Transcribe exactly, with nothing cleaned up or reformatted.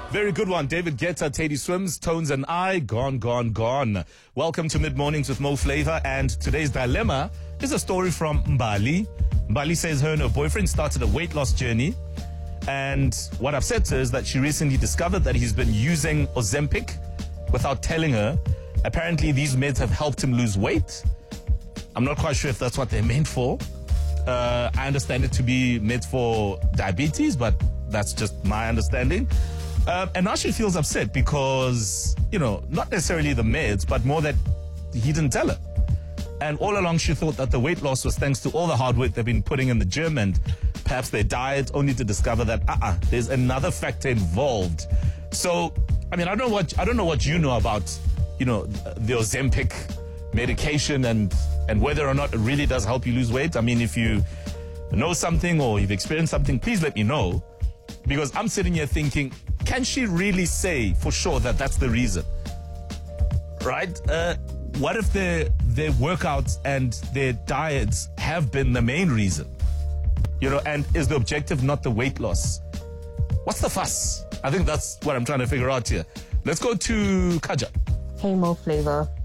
Very good one. David Guetta, Teddy Swims, Tones and I, gone, gone, gone. Welcome to Mid Mornings with Mo Flavor, and today's dilemma is a story from Mbali. Mbali says her and her boyfriend started a weight loss journey, and what upsets her is that she recently discovered that he's been using Ozempic without telling her. Apparently these meds have helped him lose weight. I'm not quite sure if that's what they're meant for. Uh, I understand it to be meds for diabetes, but that's just my understanding. Uh, and now she feels upset because, you know, not necessarily the meds, but more that he didn't tell her. And all along she thought that the weight loss was thanks to all the hard work they've been putting in the gym and perhaps their diet, only to discover that, uh-uh, there's another factor involved. So, I mean, I don't know what, I don't know what you know about, you know, the Ozempic medication and, and whether or not it really does help you lose weight. I mean, if you know something or you've experienced something, please let me know. Because I'm sitting here thinking, can she really say for sure that that's the reason? Right? Uh, what if their, their workouts and their diets have been the main reason? You know, and is the objective not the weight loss? What's the fuss? I think that's what I'm trying to figure out here. Let's go to Kaja. Hey Mo Flavor,